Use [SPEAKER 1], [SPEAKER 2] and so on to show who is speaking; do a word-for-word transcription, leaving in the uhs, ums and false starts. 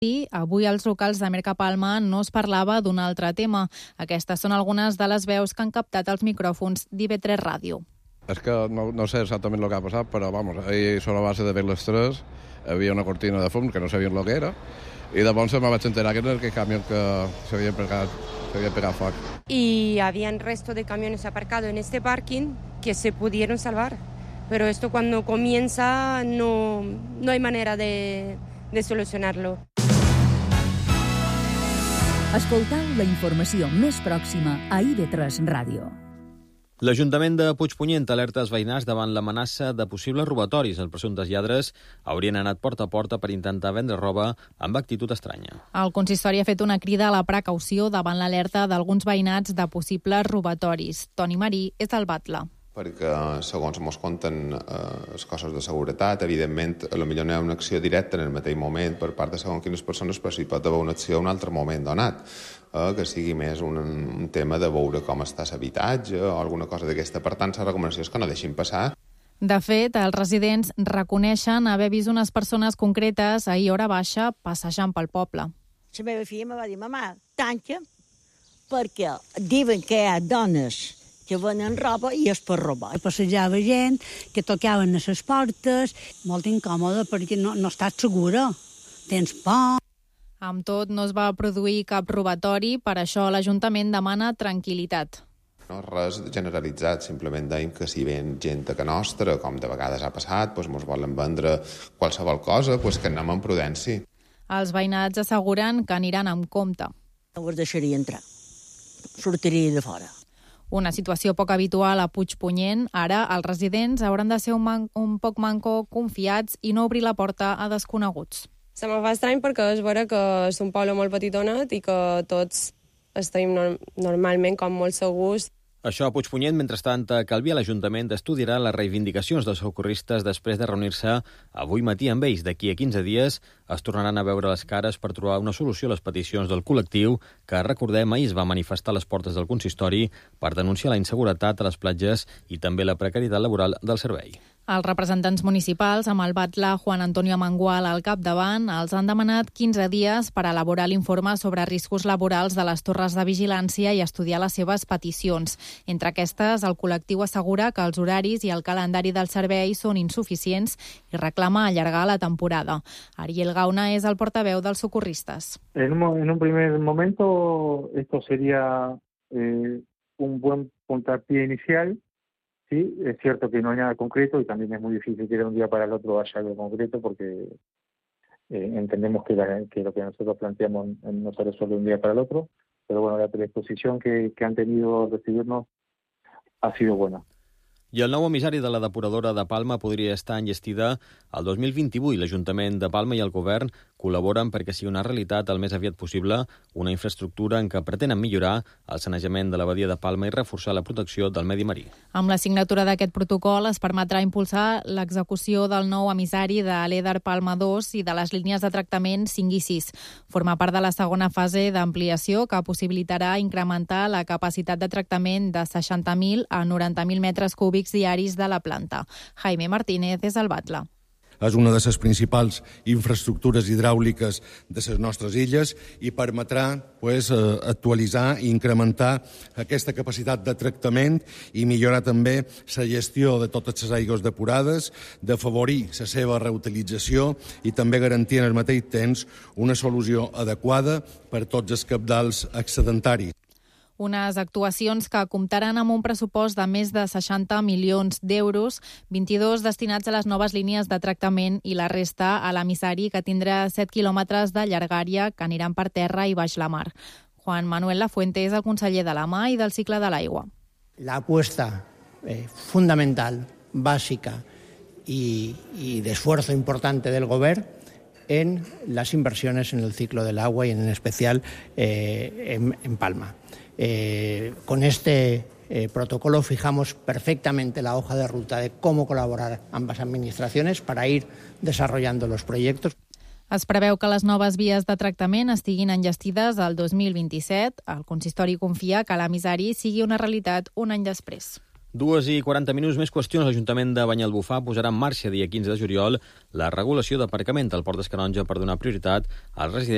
[SPEAKER 1] I avui als locals de Mercapalma no es parlava d'un altre tema. Aquestes són algunes de les veus que han captat els micròfons d'I V tres Ràdio.
[SPEAKER 2] És que no, no sé exactament el que ha passat, però vamos, ahir sobre la base de ver les tres havia una cortina de fum que no sabien el que era i llavors me vaig enterar que era aquell camió que s'havia pegat, s'havia pegat foc.
[SPEAKER 3] Y habían resto de camiones aparcados en este parking que se pudieron salvar. Pero esto cuando comienza no, no hay manera de, de solucionarlo.
[SPEAKER 4] Escoltau la informació més pròxima a I V tres Ràdio.
[SPEAKER 5] L'Ajuntament de Puigpunyent alerta els veïnats davant l'amenaça de possibles robatoris. Els presumptes lladres haurien anat porta a porta per intentar vendre roba amb actitud estranya.
[SPEAKER 1] El consistori ha fet una crida a la precaució davant l'alerta d'alguns veïnats de possibles robatoris. Toni Marí és del Batlle.
[SPEAKER 6] Perquè, segons ens conten eh, els cossos de seguretat, evidentment, potser no hi ha una acció directa en el mateix moment per part de segons quines persones, però sí pot haver una acció en un altre moment donat, eh, que sigui més un, un tema de veure com està l'habitatge o alguna cosa d'aquesta. Per tant, la recomanació és que no deixin passar.
[SPEAKER 1] De fet, els residents reconeixen haver vist unes persones concretes ahir a hora baixa passejant pel poble.
[SPEAKER 7] La meva filla em va dir, mamà, tanca, perquè diuen que hi ha dones que venen roba i és per robar.
[SPEAKER 8] Passejava gent, que tocaven a les portes, molt incòmode perquè no, no estàs segura, tens por.
[SPEAKER 1] Amb tot, no es va produir cap robatori, per això l'Ajuntament demana tranquil·litat.
[SPEAKER 6] No és res generalitzat, simplement deim que si ven gent a que nostra, com de vegades ha passat, doncs ens volen vendre qualsevol cosa, doncs que anem amb prudència.
[SPEAKER 1] Els veïnats asseguren que aniran amb compte.
[SPEAKER 7] No us deixaria entrar, sortiria de fora.
[SPEAKER 1] Una situació poc habitual a Puigpunyent. Ara, els residents hauran de ser un, man un poc manco confiats i no obrir la porta a desconeguts.
[SPEAKER 3] Se me fa estrany perquè és vera que és un poble molt petitonet i que tots estem no normalment com molt segurs.
[SPEAKER 5] Això a Puigpunyent, mentrestant, a Calvià l'Ajuntament estudiarà les reivindicacions dels socorristes després de reunir-se avui matí amb ells. D'aquí a quinze dies es tornaran a veure les cares per trobar una solució a les peticions del col·lectiu que, recordem, ahir es va manifestar a les portes del consistori per denunciar la inseguretat a les platges i també la precarietat laboral del servei.
[SPEAKER 1] Els representants municipals, amb el batlle Juan Antonio Mangual al capdavant, els han demanat quinze dies per elaborar l'informe sobre riscos laborals de les torres de vigilància i estudiar les seves peticions. Entre aquestes, el col·lectiu assegura que els horaris i el calendari del servei són insuficients i reclama allargar la temporada. Ariel Gauna és el portaveu dels socorristes.
[SPEAKER 9] En un, en un primer momento, esto sería eh, un buen puntapié inicial. Sí, es cierto que no hay nada concreto y también es muy difícil que de un día para el otro haya algo concreto porque eh, entendemos que, la, que lo que nosotros planteamos no se resuelve de un día para el otro, pero bueno, la predisposición que, que han tenido a recibirnos ha sido buena.
[SPEAKER 5] I el nou emissari de la depuradora de Palma podria estar enllestida el dos mil vint-i-vuit. L'Ajuntament de Palma i el Govern col·laboren perquè sigui una realitat el més aviat possible una infraestructura en què pretenen millorar el sanejament de la badia de Palma i reforçar la protecció del medi marí.
[SPEAKER 1] Amb la signatura d'aquest protocol es permetrà impulsar l'execució del nou emissari de l'Eder Palma dos i de les línies de tractament cinc i sis. Forma part de la segona fase d'ampliació que possibilitarà incrementar la capacitat de tractament de seixanta mil a noranta mil metres cúbics diaris de la planta. Jaime Martínez és el batlle.
[SPEAKER 10] És una de les principals infraestructures hidràuliques de les nostres illes i permetrà pues, actualitzar i incrementar aquesta capacitat de tractament i millorar també la gestió de totes les aigües depurades, d'afavorir la seva reutilització i també garantir en el mateix temps una solució adequada per tots els cabals excedentaris.
[SPEAKER 1] Unes actuacions que comptaran amb un pressupost de més de seixanta milions d'euros, vint-i-dos destinats a les noves línies de tractament i la resta a l'emissari que tindrà set quilòmetres de llargària que aniran per terra i baix la mar. Juan Manuel Lafuente és el conseller de la Mar i del cicle de l'aigua.
[SPEAKER 11] La apuesta eh, fundamental, básica y, y de esfuerzo importante del Gobierno en las inversiones en el ciclo del agua y en especial eh, en, en Palma. Eh, con este eh, protocolo fijamos perfectamente la hoja de ruta de cómo colaborar ambas administraciones para ir desarrollando los proyectos.
[SPEAKER 1] Es preveu que les noves vies de tractament estiguin enllestides el dos mil vint-i-set. El consistori confia que l'emissari sigui una realitat un any després.
[SPEAKER 5] Dues i quaranta minuts més qüestions. L'Ajuntament de Banyalbufar posarà en marxa dia quinze de juliol la regulació d'aparcament al Port d'Escanonja per donar prioritat als residents